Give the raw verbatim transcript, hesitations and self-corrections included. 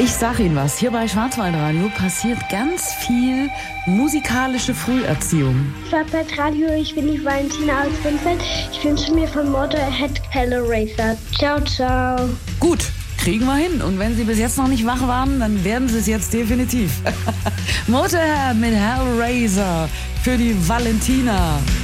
Ich sag Ihnen was, hier bei Schwarzwaldradio passiert ganz viel musikalische Früherziehung. Schwarzwaldradio, ich bin die Valentina aus Winfeld. Ich wünsche mir von Motorhead Hellraiser. Ciao, ciao. Gut, kriegen wir hin. Und wenn Sie bis jetzt noch nicht wach waren, dann werden Sie es jetzt definitiv. Motorhead mit Hellraiser für die Valentina.